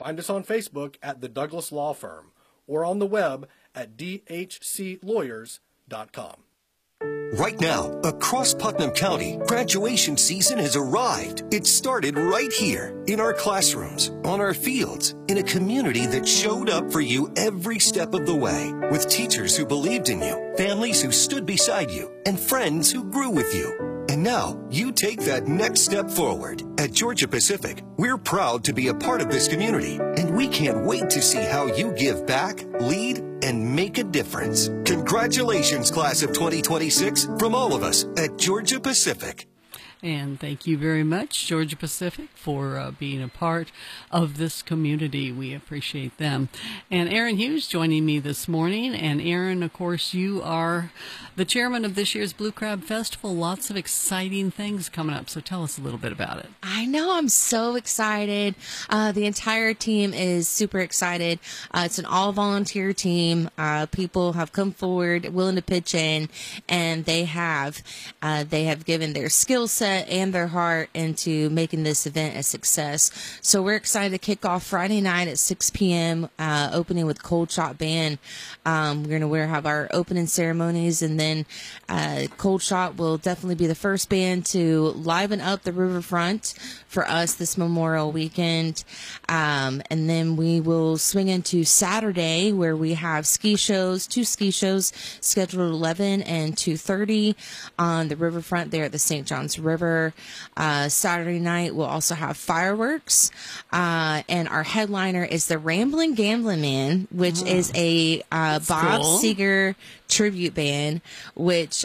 Find us on Facebook at the Douglas Law Firm or on the web at dhclawyers.com. Right now, across Putnam County, graduation season has arrived. It started right here, in our classrooms, on our fields, in a community that showed up for you every step of the way, with teachers who believed in you, families who stood beside you, and friends who grew with you. And now, you take that next step forward. At Georgia Pacific, we're proud to be a part of this community, and we can't wait to see how you give back, lead, and make a difference. Congratulations, class of 2026, from all of us at Georgia Pacific. And thank you very much, Georgia Pacific, for being a part of this community. We appreciate them. And Aaron Hughes joining me this morning. And Aaron, of course, you are the chairman of this year's Blue Crab Festival. Lots of exciting things coming up. So tell us a little bit about it. I know. I'm so excited. The entire team is super excited. It's an all-volunteer team. People have come forward, willing to pitch in, and they have given their skill set and their heart into making this event a success. So we're excited to kick off Friday night at 6 p.m., opening with Cold Shot Band. We're going to have our opening ceremonies, and then Cold Shot will definitely be the first band to liven up the riverfront for us this Memorial Weekend. And then we will swing into Saturday, where we have two ski shows scheduled at 11 and 2:30 on the riverfront there at the St. Johns River. Saturday night, we'll also have fireworks. And our headliner is the Ramblin' Gamblin' Man, which is a Bob Seger tribute band, which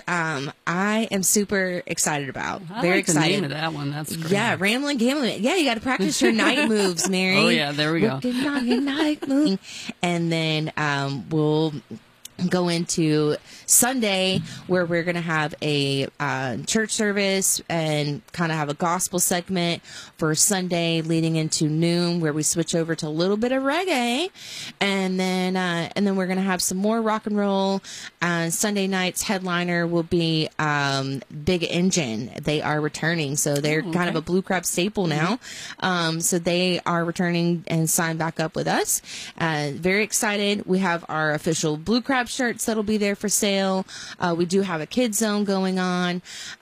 I am super excited about. Very excited. The name of that one. That's great. Yeah, Ramblin' Gamblin' Man. Yeah, you got to practice your night moves, Mary. Oh, yeah, there we go. Working on your night moves. And then we'll go into Sunday, where we're going to have a church service and kind of have a gospel segment for Sunday leading into noon, where we switch over to a little bit of reggae, and then we're going to have some more rock and roll. Sunday night's headliner will be Big Engine. They are returning, so they're kind of a Blue Crab staple now. So they are returning and signed back up with us. Very excited. We have our official Blue Crab shirts that'll be there for sale. We do have a kids zone going on,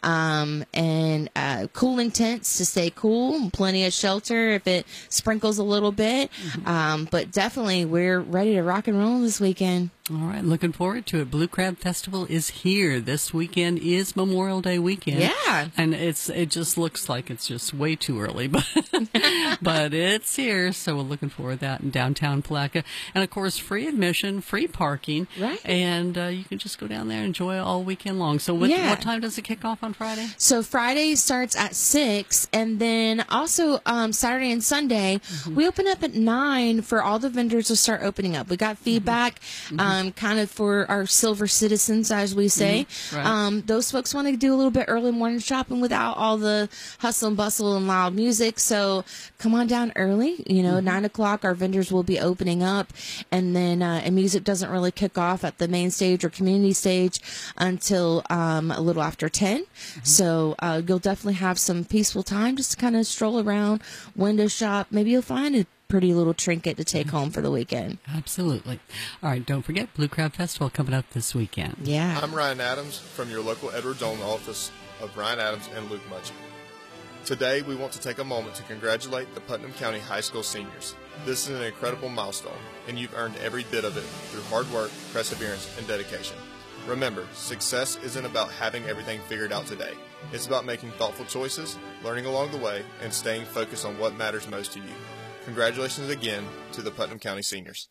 and cooling tents to stay cool. Plenty of shelter if it sprinkles a little bit. But definitely, we're ready to rock and roll this weekend. All right, looking forward to it. Blue Crab Festival is here. This weekend is Memorial Day weekend. Yeah. And it just looks like it's just way too early, but but it's here. So we're looking forward to that in downtown Palatka. And, of course, free admission, free parking. Right. And you can just go down there and enjoy it all weekend long. So what time does it kick off on Friday? So Friday starts at 6, and then also Saturday and Sunday, we open up at 9 for all the vendors to start opening up. We got feedback. Kind of for our silver citizens, as we say. Right. Those folks want to do a little bit early morning shopping without all the hustle and bustle and loud music. So come on down early. 9 o'clock, our vendors will be opening up. And then and music doesn't really kick off at the main stage or community stage until a little after 10. So you'll definitely have some peaceful time just to kind of stroll around, window shop. Maybe you'll find a pretty little trinket to take home for the weekend. Absolutely. All right, don't forget Blue Crab Festival coming up this weekend. Yeah. I'm Ryan Adams from your local Edward Jones office of Ryan Adams and Luke Mutchie. Today, we want to take a moment to congratulate the Putnam County High School seniors. This is an incredible milestone, and you've earned every bit of it through hard work, perseverance, and dedication. Remember, success isn't about having everything figured out today. It's about making thoughtful choices, learning along the way, and staying focused on what matters most to you. Congratulations again to the Putnam County seniors.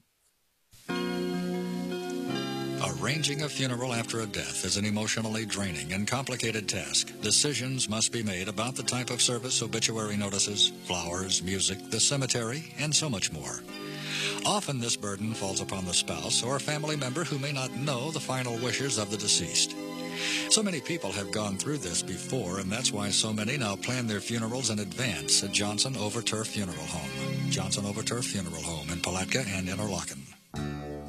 Arranging a funeral after a death is an emotionally draining and complicated task. Decisions must be made about the type of service, obituary notices, flowers, music, the cemetery, and so much more. Often this burden falls upon the spouse or a family member who may not know the final wishes of the deceased. So many people have gone through this before, and that's why so many now plan their funerals in advance at Johnson Overturf Funeral Home. Johnson Overturf Funeral Home in Palatka and Interlaken.